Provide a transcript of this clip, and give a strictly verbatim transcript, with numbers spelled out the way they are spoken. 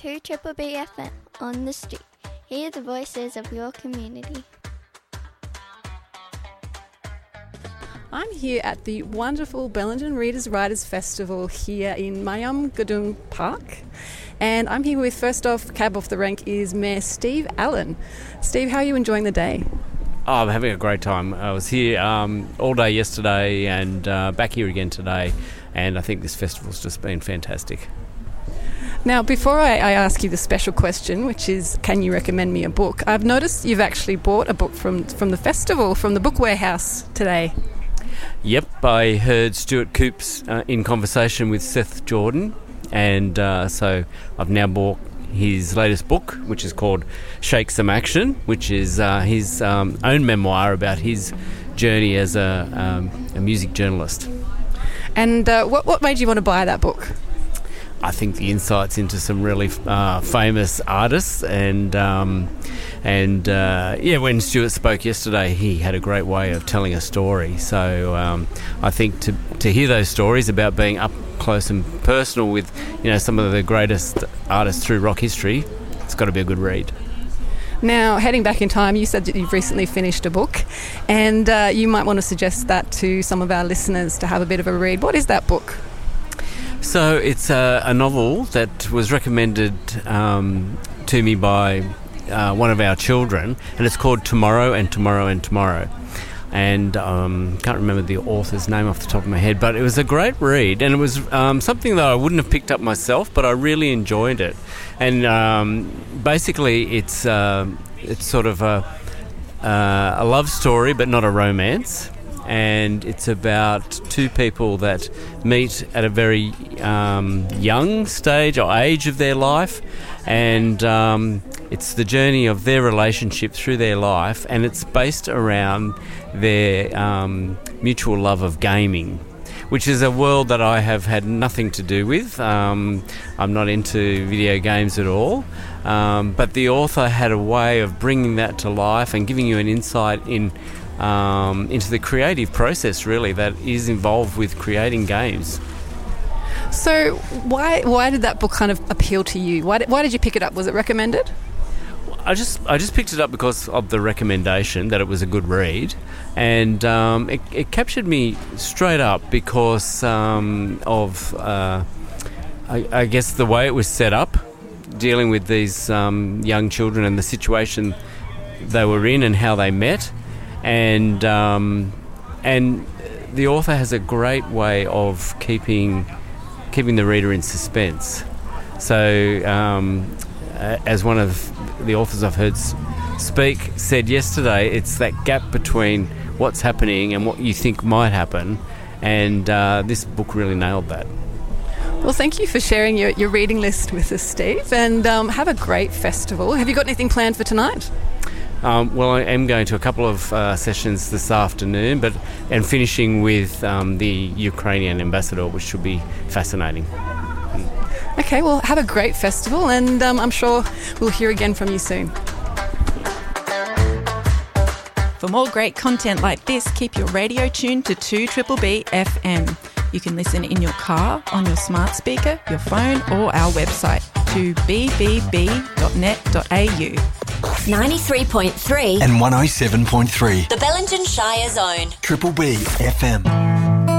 to Triple B F M on the street. Hear the voices of your community. I'm here at the wonderful Bellingen Readers Writers Festival here in Mayum Gadung Park. And I'm here with, first off, cab off the rank is Mayor Steve Allen. Steve, how are you enjoying the day? Oh, I'm having a great time. I was here um, all day yesterday and uh, back here again today, and I think this festival's just been fantastic. Now, before I, I ask you the special question, which is, can you recommend me a book? I've noticed you've actually bought a book from, from the festival, from the Book Warehouse today. Yep, I heard Stuart Coops uh, in conversation with Seth Jordan, and uh, so I've now bought his latest book, which is called Shake Some Action, which is uh, his um, own memoir about his journey as a, um, a music journalist. And uh, what, what made you want to buy that book? I think the insights into some really uh, famous artists, and um, and uh, yeah, when Stuart spoke yesterday, he had a great way of telling a story. So um, I think to to hear those stories about being up close and personal with, you know, some of the greatest artists through rock history, it's got to be a good read. Now, heading back in time, you said that you've recently finished a book, and uh, you might want to suggest that to some of our listeners to have a bit of a read. What is that book? So it's a, a novel that was recommended um, to me by uh, one of our children, and it's called Tomorrow and Tomorrow and Tomorrow. And um, can't remember the author's name off the top of my head, but it was a great read, and it was um, something that I wouldn't have picked up myself, but I really enjoyed it. And um, basically, it's uh, it's sort of a, uh, a love story, but not a romance. And it's about two people that meet at a very um, young stage or age of their life, and um, it's the journey of their relationship through their life, and it's based around their um, mutual love of gaming, which is a world that I have had nothing to do with. Um, I'm not into video games at all, um, but the author had a way of bringing that to life and giving you an insight in Um, into the creative process, really, that is involved with creating games. So why why did that book kind of appeal to you? Why did, why did you pick it up? Was it recommended? I just I just picked it up because of the recommendation that it was a good read, and um, it, it captured me straight up because um, of uh, I, I guess the way it was set up, dealing with these um, young children and the situation they were in and how they met. And um, and the author has a great way of keeping keeping the reader in suspense. So, um, as one of the authors I've heard speak said yesterday, it's that gap between what's happening and what you think might happen. And uh, this book really nailed that. Well, thank you for sharing your, your reading list with us, Steve. And um, have a great festival. Have you got anything planned for tonight? Um, well, I am going to a couple of uh, sessions this afternoon, but and finishing with um, the Ukrainian ambassador, which should be fascinating. Okay, well, have a great festival, and um, I'm sure we'll hear again from you soon. For more great content like this, keep your radio tuned to two Triple B F M. You can listen in your car, on your smart speaker, your phone, or our website, to b b b dot net dot a u. ninety-three point three and one oh seven point three. The Bellingen Shire Zone. Triple B F M.